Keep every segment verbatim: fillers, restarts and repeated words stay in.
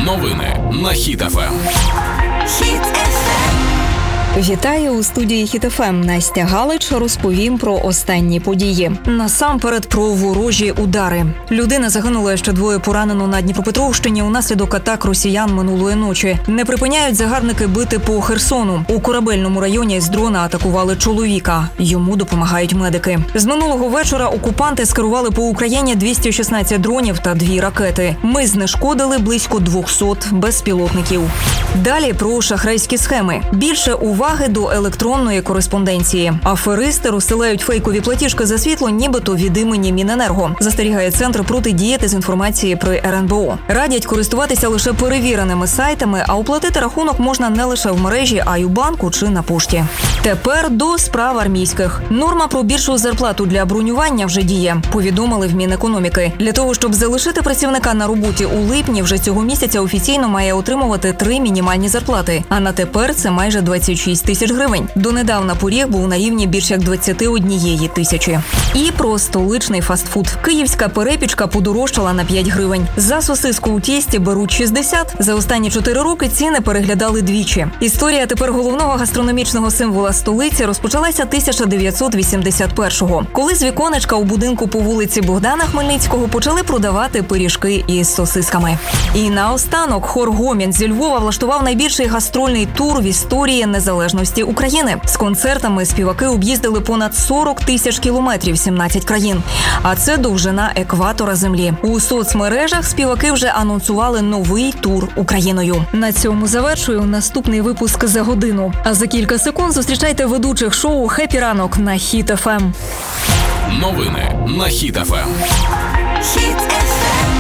Новини на Хіт еф ем. Хіт еф ем. Вітаю у студії Хіт еф ем. Настя Галич розповім про останні події. Насамперед про ворожі удари. Людина загинула, ще двоє поранено на Дніпропетровщині унаслідок атак росіян минулої ночі. Не припиняють загарбники бити по Херсону. У Корабельному районі з дрона атакували чоловіка. Йому допомагають медики. З минулого вечора окупанти скерували по Україні двісті шістнадцять дронів та дві ракети. Ми знешкодили близько двісті безпілотників. Далі про шахрайські схеми. Більше уваги до електронної кореспонденції. Аферисти розсилають фейкові платіжки за світло, нібито від імені Міненерго. Застерігає Центр протидії дезінформації при ер ен бе о. Радять користуватися лише перевіреними сайтами, а оплатити рахунок можна не лише в мережі, а й у банку чи на пошті. Тепер до справ армійських. Норма про більшу зарплату для бронювання вже діє, повідомили в Мінекономіки. Для того, щоб залишити працівника на роботі у липні, вже цього місяця офіційно має отримувати три мінімальні зарплати. А на тепер це майже двадцять шість тисяч гривень. Донедавна поріг був на рівні більш як двадцять однієї тисячі. І про столичний фастфуд. Київська перепічка подорожчала на п'ять гривень. За сосиску у тісті беруть шістдесят. За останні чотири роки ціни переглядали двічі. Історія тепер головного гастрономічного символа столиці розпочалася тисяча дев'ятсот вісімдесят першого, коли з віконечка у будинку по вулиці Богдана Хмельницького почали продавати пиріжки із сосисками. І наостанок хор «Гомін» зі Львова влаштував найбільший гастрольний тур в історії незалежності України. З концертами співаки об'їздили понад сорок тисяч кілометрів, сімнадцять країн. А це довжина екватора землі. У соцмережах співаки вже анонсували новий тур Україною. На цьому завершую наступний випуск за годину. А за кілька секунд зустрічайте ведучих шоу «Хеппі ранок» на Хіт еф ем. Новини на Хіт еф ем. Хіт еф ем.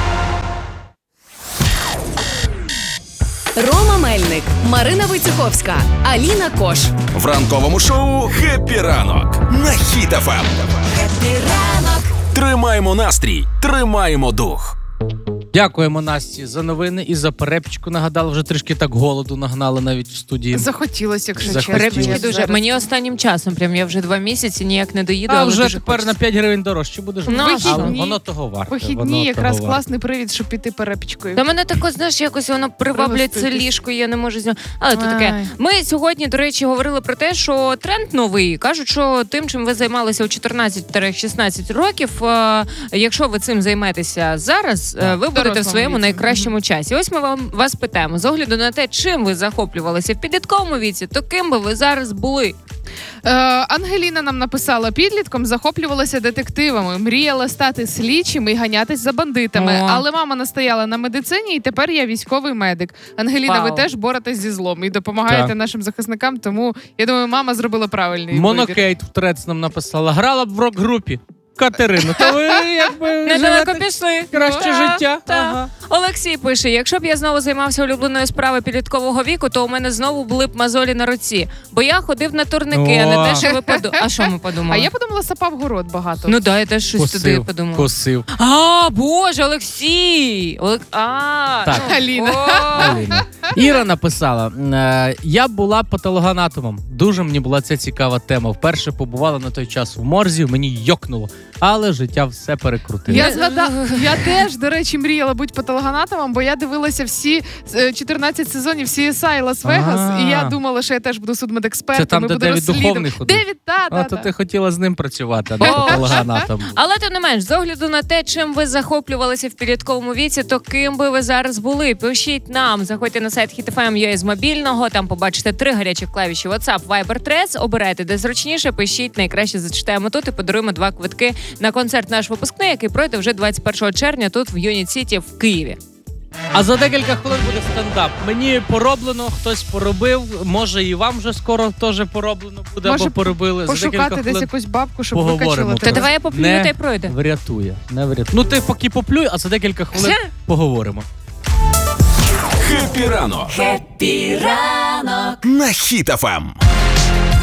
Рома Мельник, Марина Войцеховська, Аліна Кош. В ранковому шоу «Хеппі ранок» на Хіт еф ем. Хеппі ранок. Тримаємо настрій, тримаємо дух. Дякуємо Насті за новини і за перепічку. Нагадали, вже трішки так голоду нагнали навіть в студії. Захотілося, якщо Захотілося. чесно. Перепічки дуже. Мені останнім часом, прям я вже два місяці ніяк не доїду, А але вже дуже тепер хочеться. на п'ять гривень дорожче будеш. Ну, але вихідні. воно того варте. Вихідні воно якраз того класний привід, щоб піти перепічкою. Та мене також, знаєш, якось воно приваблять це Пригоститись. ліжко, я не можу зняти. Але то таке. Ай. Ми сьогодні, до речі, говорили про те, що тренд новий. Кажуть, що тим, чим ви займалися у чотирнадцять-шістнадцять років, е, якщо ви цим займаєтеся зараз, е, ви будете в дорослому своєму віці. найкращому часі. Ось ми вам вас питаємо. З огляду на те, чим ви захоплювалися в підлітковому віці, то ким би ви зараз були? Е, Ангеліна нам написала: підлітком захоплювалася детективами, мріяла стати слідчим і ганятись за бандитами. О. Але мама настояла на медицині, і тепер я військовий медик. Ангеліна, Вау. ви теж боретесь зі злом і допомагаєте Так. нашим захисникам, тому я думаю, мама зробила правильний вибір. Монокейт в Трец нам написала. Грала б в рок-групі. Катерина, то ви якби Недалеко живете пішли. краще Так, життя. так. Ага. Олексій пише: якщо б я знову займався улюбленою справою підліткового віку, то у мене знову були б мозолі на руці. Бо я ходив на турники, а не О. те, що ви подумали. А що ми подумали? А я подумала, сапав город багато. Ну да, я теж щось туди Косив, подумала. косив. А, Боже, Олексій! Олег... А, Так. ну, Аліна. о. Аліна. Іра написала: е, я була патологоанатомом. Дуже мені була ця цікава тема. Вперше побувала на той час в морзі, мені йокнуло. Але життя все перекрутило. Я згадала, я теж, до речі, мріяла бути патологоанатомом, бо я дивилася всі е, чотирнадцять сезонів сі ес ай Лас-Вегас, А. і я думала, що я теж буду судмедекспертом. Це там, і де буду Девід розслідувати. Духовний ходив? Девід, та, А та, то та. ти хотіла з ним працювати, а не О. патологоанатом. Але тим не менш, з огляду на те, чим ви захоплювалися в підлітковому віці, то ким би ви зараз були? Пишіть нам, заходьте на сайт хіт еф ем ю а з мобільного, там побачите три гарячих клавіші WhatsApp, Viber, Threads, обирайте де зручніше, пишіть, найкраще зачитаємо тут і подаруємо два квитки на концерт наш випускний, який пройде вже двадцять першого червня тут в Юніт Сіті в Києві. А за декілька хвилин буде стендап. Мені пороблено, хтось поробив, може і вам вже скоро теж пороблено буде, Може, або поробили. За декілька Пошукати десь хвилин якусь бабку, щоб поговоримо. викачала То тебе. давай я поплюю, Не та й пройде. врятує, не врятує. Ну ти поки поплюй, а за декілька хвилин Все? поговоримо. Хеппі ранок Хеппі ранок. на Хіт еф ем.